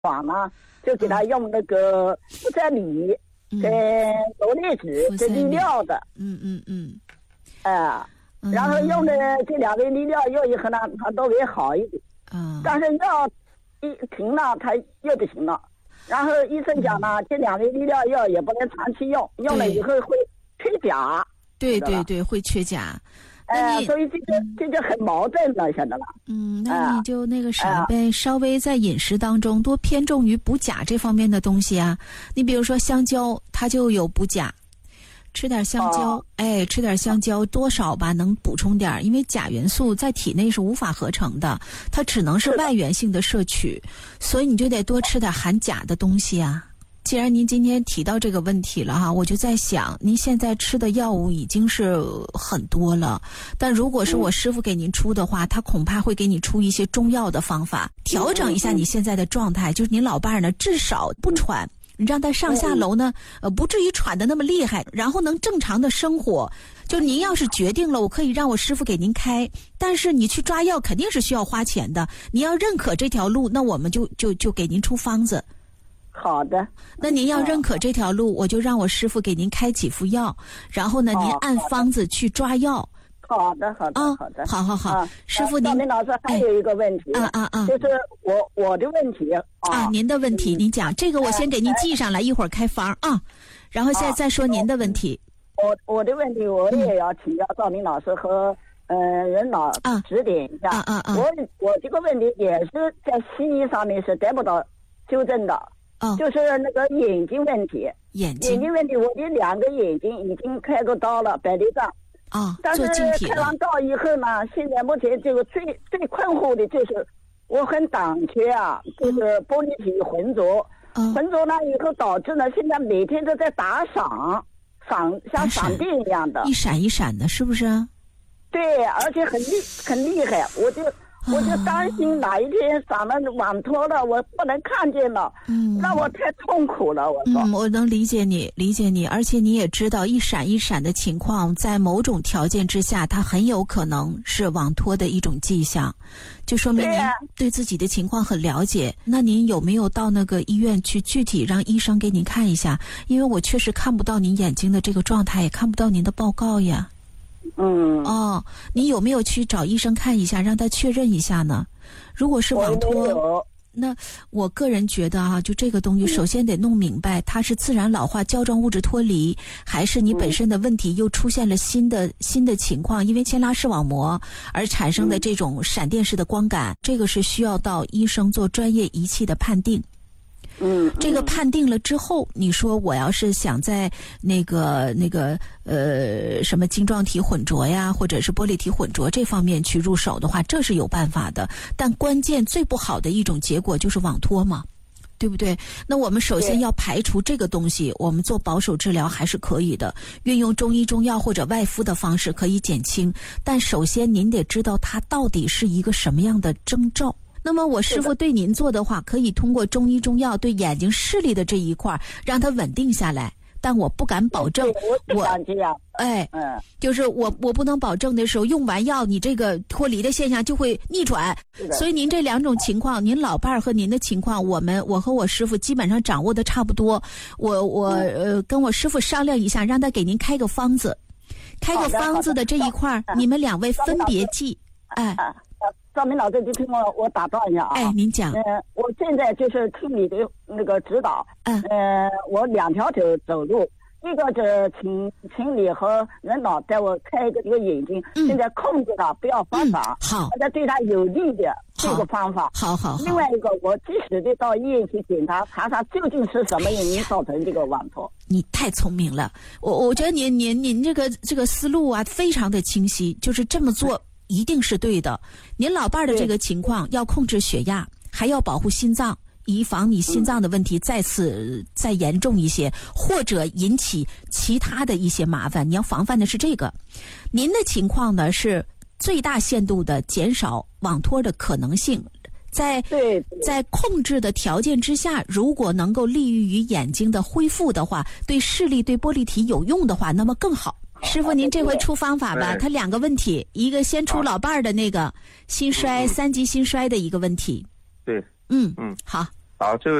爽呢，就给他用那个复赛锂跟罗列酯这利尿的，然后用的这2味利尿药以后呢，他都会好一点。但是药一停了，他又不行了。然后医生讲呢，这2味利尿药也不能长期用，用了以后会缺钾。 对对对，会缺钾。 所以这就很矛盾了，晓得吧？ 那你就那个啥呗，稍微在饮食当中多偏重于补钾这方面的东西啊。你比如说香蕉，它就有补钾，吃点香蕉，吃点香蕉多少吧，能补充点，因为钾元素在体内是无法合成的，它只能是外源性的摄取，所以你就得多吃点含钾的东西啊。既然您今天提到这个问题了哈，我就在想，您现在吃的药物已经是很多了，但如果是我师傅给您出的话，他恐怕会给你出一些中药的方法，调整一下你现在的状态，就是您老伴儿呢至少不喘，你让他上下楼呢不至于喘得那么厉害，然后能正常的生活。就您要是决定了，我可以让我师傅给您开，但是你去抓药肯定是需要花钱的，你要认可这条路，那我们就给您出方子。 好的， 那您要认可这条路，我就让我师傅给您开几副药，然后呢，您按方子去抓药。 好的，好的， 好，师傅您。 赵明老师还有一个问题，就是我的问题您的问题，您讲这个，我先给您记上来，一会儿开方啊，然后现在再说您的问题。 我的问题我也要请教赵明老师和任老指点一下。我这个问题也是在西医上面是得不到纠正的。就是那个眼睛问题，眼睛问题，我的2个眼睛已经开过刀了，白内障。但是开完刀以后呢，现在目前这个最困惑的就是我很胆怯啊，就是玻璃体浑浊，浑浊呢以后导致呢，现在每天都在打闪，像闪电一样的， 一闪一闪的，是不是？ 对，而且很厉害，我就担心哪一天闪了网脱了，我不能看见了，那我太痛苦了。我说， 我能理解你，而且你也知道，一闪一闪的情况，在某种条件之下，它很有可能是网脱的一种迹象，就说明您对自己的情况很了解。那您有没有到那个医院去具体让医生给您看一下？因为我确实看不到您眼睛的这个状态，也看不到您的报告呀。你有没有去找医生看一下，让他确认一下呢？如果是网脱，那我个人觉得就这个东西，首先得弄明白，它是自然老化胶状物质脱离，还是你本身的问题又出现了新的情况，因为牵拉视网膜而产生的这种闪电式的光感，这个是需要到医生做专业仪器的判定。这个判定了之后，你说我要是想在那个什么晶状体混浊呀，或者是玻璃体混浊这方面去入手的话，这是有办法的。但关键最不好的一种结果就是网脱嘛，对不对？那我们首先要排除这个东西，我们做保守治疗还是可以的，运用中医中药或者外敷的方式可以减轻。但首先您得知道它到底是一个什么样的征兆。那么我师傅对您做的话，可以通过中医中药对眼睛视力的这一块让它稳定下来，但我不敢保证就是我不能保证的时候用完药你这个脱离的现象就会逆转。所以您这2种情况，您老伴儿和您的情况，我和我师傅基本上掌握的差不多。我跟我师傅商量一下，让他给您开个方子，开个方子的这一块你们2位分别记。 赵明老师，就听我打断一下啊！ 您讲。 我现在就是听你的那个指导。我2条走路，一个是请你和任老带我开一个眼睛，现在控制他不要发散， 好， 而且对他有利的这个方法。好。另外一个，我及时的到医院去检查，查查究竟是什么原因造成这个网脱。 你太聪明了，我觉得您这个思路啊非常的清晰，就是这么做。一定是对的。您老伴儿的这个情况要控制血压，还要保护心脏，以防你心脏的问题再严重一些，或者引起其他的一些麻烦。你要防范的是这个。您的情况呢是最大限度的减少网脱的可能性，在控制的条件之下，如果能够利于眼睛的恢复的话，对视力对玻璃体有用的话，那么更好。师傅，您这回出方法吧。他2个问题，一个先出老伴儿的那个心衰3级心衰的一个问题。 对， 好。 好，就